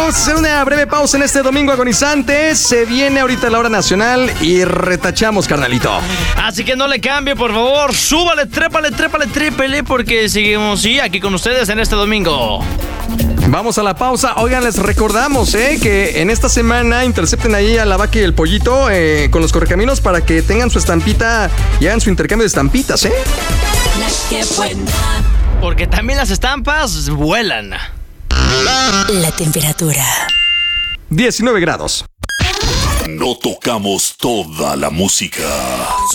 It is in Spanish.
vamos a hacer una breve pausa en este domingo agonizante. Se viene ahorita la hora nacional y retachamos, carnalito. Así que no le cambie, por favor. Súbale, trépale, trépele, porque seguimos aquí con ustedes en este domingo. Vamos a la pausa. Oigan, les recordamos que en esta semana intercepten ahí a la vaca y el pollito con los correcaminos para que tengan su estampita y hagan su intercambio de estampitas, La que buena. Porque también las estampas vuelan. La temperatura 19 grados. No tocamos toda la música,